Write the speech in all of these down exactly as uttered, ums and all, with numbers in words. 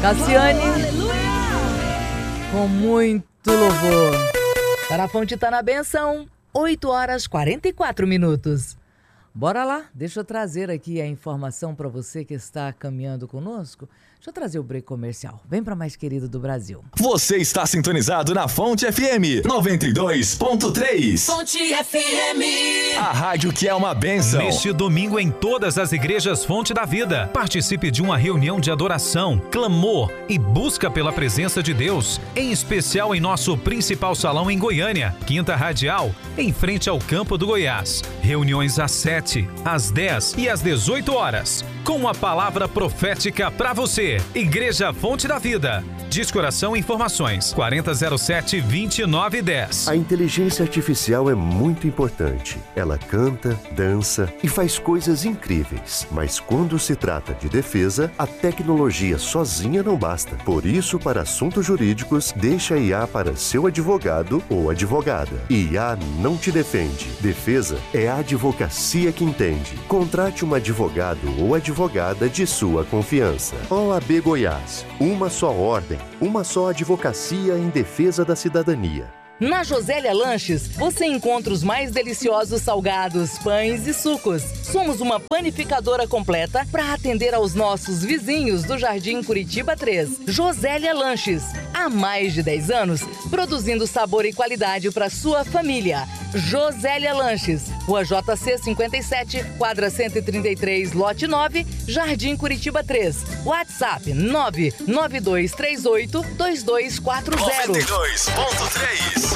Cassiane, com muito louvor. Tá na fonte, tá na benção. oito horas e quarenta e quatro minutos. Bora lá, deixa eu trazer aqui a informação para você que está caminhando conosco. Deixa eu trazer o break comercial. Vem para mais querido do Brasil. Você está sintonizado na Fonte F M noventa e dois ponto três. Fonte F M. A rádio que é uma bênção. Neste domingo em todas as igrejas Fonte da Vida. Participe de uma reunião de adoração, clamor e busca pela presença de Deus. Em especial em nosso principal salão em Goiânia, Quinta Radial, em frente ao Campo do Goiás. Reuniões às sete, às dez e às dezoito horas. Com uma palavra profética para você. Igreja Fonte da Vida. Descoração e informações quarenta zero sete, vinte e nove dez. A inteligência artificial é muito importante. Ela canta, dança e faz coisas incríveis. Mas quando se trata de defesa, a tecnologia sozinha não basta. Por isso, para assuntos jurídicos, deixa a I A para seu advogado ou advogada. I A não te defende. Defesa é a advocacia que entende. Contrate um advogado ou advogada de sua confiança. O A B Goiás. Uma só ordem. Uma só advocacia em defesa da cidadania. Na Josélia Lanches, você encontra os mais deliciosos salgados, pães e sucos. Somos uma panificadora completa para atender aos nossos vizinhos do Jardim Curitiba três. Josélia Lanches, há mais de dez anos, produzindo sabor e qualidade para sua família. Josélia Lanches, Rua J C cinquenta e sete, quadra cento e trinta e três, lote nove, Jardim Curitiba três. WhatsApp nove nove dois três oito, dois dois quatro zero. noventa e dois ponto três.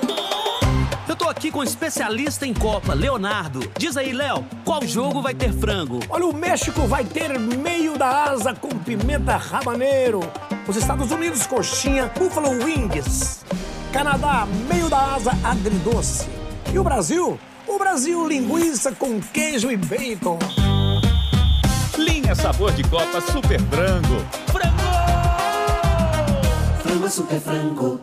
Eu tô aqui com o especialista em Copa, Leonardo. Diz aí, Léo, qual jogo vai ter frango? Olha, o México vai ter meio da asa com pimenta habanero. Os Estados Unidos, coxinha, Buffalo Wings. Canadá, meio da asa agridoce. E o Brasil? O Brasil, linguiça com queijo e bacon. Linha Sabor de Copa Super Frango. Frango! Frango é super frango.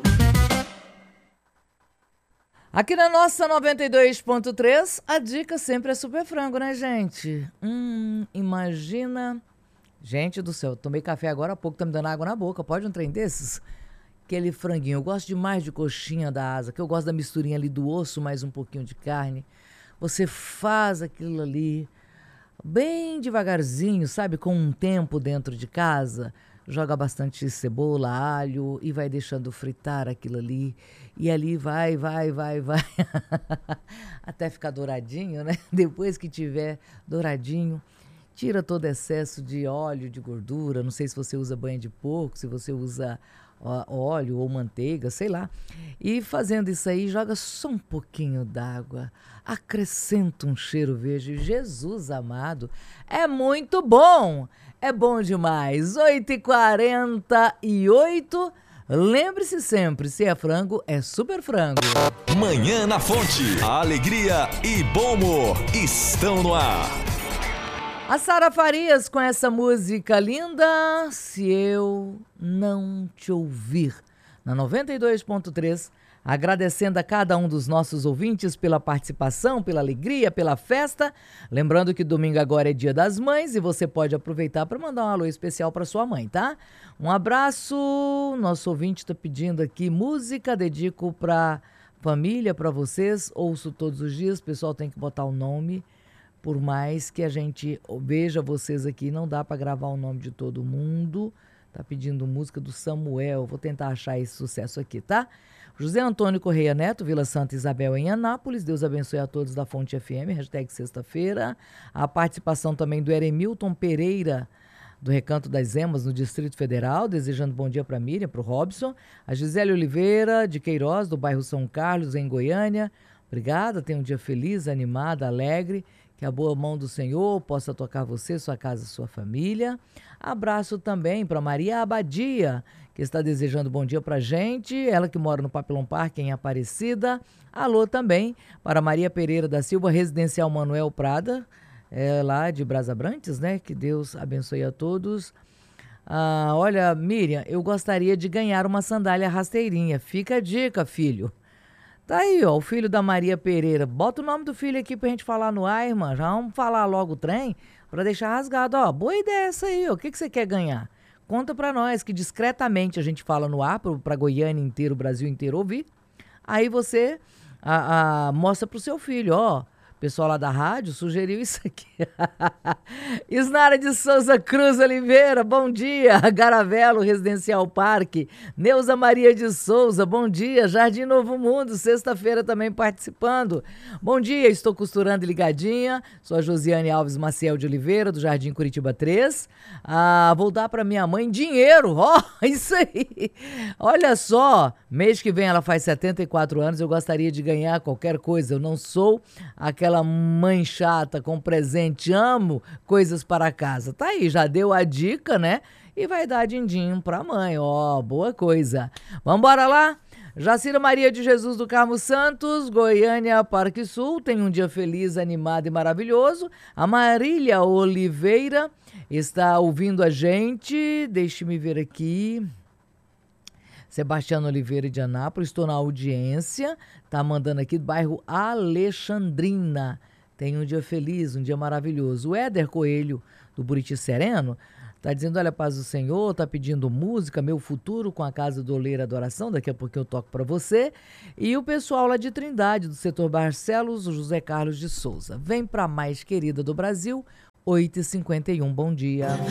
Aqui na nossa noventa e dois ponto três, a dica sempre é super frango, né, gente? Hum, imagina... Gente do céu, tomei café agora há pouco, tá me dando água na boca. Pode um trem desses? Aquele franguinho. Eu gosto demais de coxinha da asa, que eu gosto da misturinha ali do osso, mais um pouquinho de carne. Você faz aquilo ali bem devagarzinho, sabe? Com um tempo dentro de casa. Joga bastante cebola, alho e vai deixando fritar aquilo ali. E ali vai, vai, vai, vai. Até ficar douradinho, né? Depois que tiver douradinho, tira todo excesso de óleo, de gordura. Não sei se você usa banha de porco, se você usa óleo ou manteiga, sei lá. E fazendo isso aí, joga só um pouquinho d'água. Acrescenta um cheiro verde. Jesus amado, é muito bom! É bom demais. oito e quarenta e oito. Lembre-se sempre, se é frango, é super frango. Manhã na Fonte. A alegria e bom humor estão no ar. A Sara Farias com essa música linda, Se Eu Não Te Ouvir, na noventa e dois ponto três. Agradecendo a cada um dos nossos ouvintes pela participação, pela alegria, pela festa. Lembrando que domingo agora é Dia das Mães e você pode aproveitar para mandar um alô especial para sua mãe, tá? Um abraço. Nosso ouvinte está pedindo aqui música, dedico para família, para vocês. Ouço todos os dias, o pessoal tem que botar o nome. Por mais que a gente veja vocês aqui, não dá para gravar o nome de todo mundo. Tá pedindo música do Samuel. Vou tentar achar esse sucesso aqui, tá? José Antônio Correia Neto, Vila Santa Isabel, em Anápolis. Deus abençoe a todos da Fonte F M, hashtag sexta-feira. A participação também do Eremilton Pereira, do Recanto das Emas, no Distrito Federal, desejando bom dia para Miriam, para o Robson. A Gisele Oliveira, de Queiroz, do bairro São Carlos, em Goiânia. Obrigada, tenha um dia feliz, animado, alegre. Que a boa mão do Senhor possa tocar você, sua casa, sua família. Abraço também para Maria Abadia, que está desejando bom dia para gente. Ela que mora no Papelão Parque, em Aparecida. Alô também para Maria Pereira da Silva, Residencial Manuel Prada, é, lá de Brasa Brantes, né? Que Deus abençoe a todos. Ah, olha, Miriam, eu gostaria de ganhar uma sandália rasteirinha. Fica a dica, filho. Tá aí, ó, o filho da Maria Pereira. Bota o nome do filho aqui pra gente falar no ar, irmã. Já vamos falar logo o trem pra deixar rasgado. Ó, boa ideia essa aí, ó. O que, que você quer ganhar? conta pra nós, que discretamente a gente fala no ar, pra Goiânia inteiro, o Brasil inteiro ouvir. Aí você a, a, mostra pro seu filho, ó, o pessoal lá da rádio sugeriu isso aqui. Isnara de Souza Cruz Oliveira, bom dia. Garavelo Residencial Parque. Neuza Maria de Souza, bom dia. Jardim Novo Mundo, sexta-feira também participando. Bom dia, estou costurando e ligadinha. Sou a Josiane Alves Maciel de Oliveira, do Jardim Curitiba três. Ah, vou dar para minha mãe dinheiro. Ó, oh, isso aí. Olha só, mês que vem ela faz setenta e quatro anos, eu gostaria de ganhar qualquer coisa. Eu não sou aquela Aquela mãe chata com presente, amo coisas para casa. Tá aí, já deu a dica, né? E vai dar din-din pra mãe, ó, boa coisa. Vambora lá? Jacira Maria de Jesus do Carmo Santos, Goiânia, Parque Sul, tem um dia feliz, animado e maravilhoso. A Marília Oliveira está ouvindo a gente, deixe-me ver aqui... Sebastiano Oliveira de Anápolis, estou na audiência, tá mandando aqui do bairro Alexandrina. Tem um dia feliz, um dia maravilhoso. O Éder Coelho, do Buriti Sereno, tá dizendo, olha, paz do Senhor, tá pedindo música, Meu Futuro, com a Casa do Oleiro Adoração, daqui a pouco eu toco para você. E o pessoal lá de Trindade, do setor Barcelos, o José Carlos de Souza. Vem pra mais querida do Brasil, oito e cinquenta e um, bom dia.